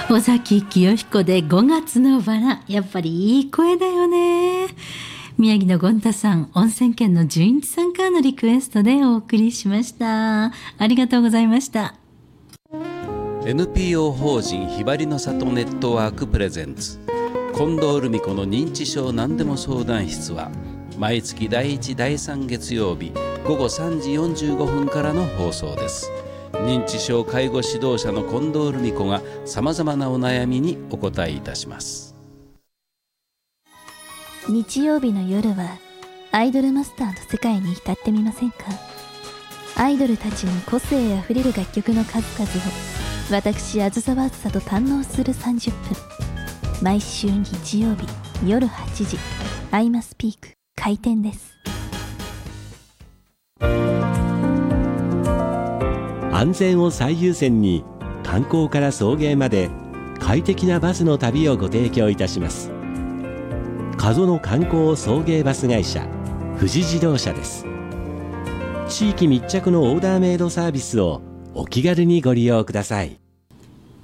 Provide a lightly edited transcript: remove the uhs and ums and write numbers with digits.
尾崎清彦で5月のバラ、やっぱりいい声だよね。宮城のゴンタさん、温泉県の純一さんからのリクエストでお送りしました。ありがとうございました。 NPO 法人ひばりの里ネットワークプレゼンツ近藤留美子の認知症何でも相談室は毎月第1第3月曜日午後3時45分からの放送です。認知症介護指導者の近藤留美子がさまざまなお悩みにお答えいたします。 日曜日の夜はアイドルマスターの世界に浸ってみませんか？アイドルたちの個性あふれる楽曲の数々を私あずさわあずさと堪能する30分。毎週日曜日夜8時アイマスピーク開店です。 安全を最優先に観光から送迎まで快適なバスの旅をご提供いたします。加須の観光送迎バス会社富士自動車です。地域密着のオーダーメイドサービスをお気軽にご利用ください。